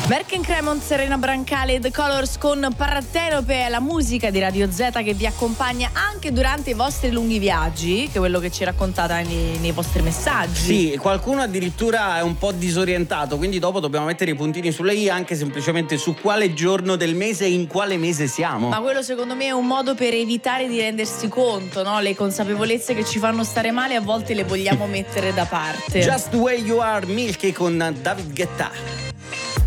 Berken Cremont, Serena Brancale e The Colors con Partenope, la musica di Radio Z che vi accompagna anche durante i vostri lunghi viaggi, che è quello che ci raccontate nei vostri messaggi. Sì, qualcuno addirittura è un po' disorientato, quindi dopo dobbiamo mettere i puntini sulle i anche semplicemente su quale giorno del mese e in quale mese siamo. Ma quello secondo me è un modo per evitare di rendersi conto, no? Le consapevolezze che ci fanno stare male a volte le vogliamo mettere da parte. Just the Way You Are, Milky con David Guetta.